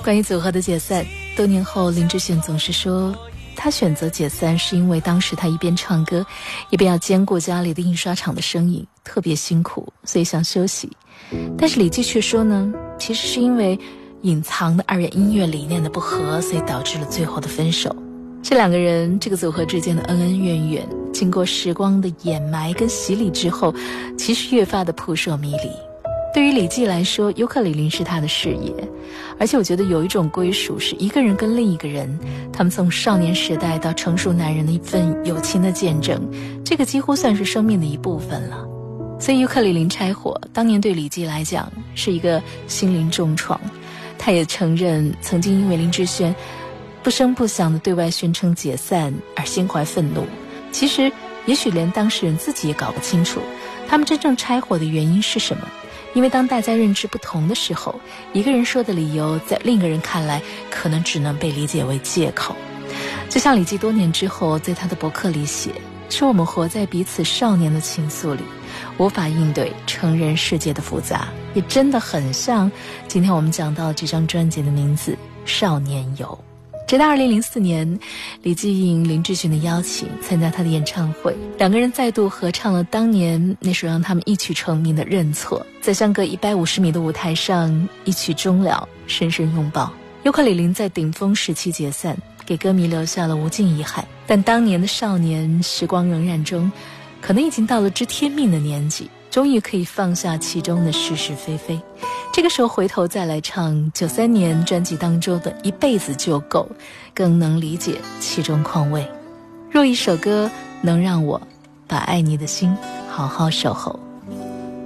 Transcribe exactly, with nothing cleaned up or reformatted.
关于组合的解散，多年后林志炫总是说他选择解散是因为当时他一边唱歌一边要兼顾家里的印刷厂的生意，特别辛苦，所以想休息。但是李记却说呢，其实是因为隐藏的二人音乐理念的不合，所以导致了最后的分手。这两个人这个组合之间的恩恩怨怨，经过时光的掩埋跟洗礼之后，其实越发的扑朔迷离。对于李记来说，尤克里里是他的事业，而且我觉得有一种归属是一个人跟另一个人，他们从少年时代到成熟男人的一份友情的见证，这个几乎算是生命的一部分了。所以尤克里里拆伙当年对李记来讲是一个心灵重创，他也承认曾经因为林志炫不声不响地对外宣称解散而心怀愤怒。其实也许连当事人自己也搞不清楚他们真正拆伙的原因是什么，因为当大家认知不同的时候，一个人说的理由在另一个人看来可能只能被理解为借口。就像李记多年之后在他的博客里写，说我们活在彼此少年的情愫里，无法应对成人世界的复杂，也真的很像今天我们讲到这张专辑的名字《少年游》。直到二零零四年，李记应林志炫的邀请参加他的演唱会，两个人再度合唱了当年那首让他们一曲成名的《认错》，在相隔一百五十米的舞台上一曲终了，深深拥抱。尤克里里在顶峰时期解散，给歌迷留下了无尽遗憾，但当年的少年时光荏苒中，可能已经到了知天命的年纪，终于可以放下其中的是是非非。这个时候回头再来唱九三年专辑当中的一辈子就够，更能理解其中况味。若一首歌能让我把爱你的心好好守候，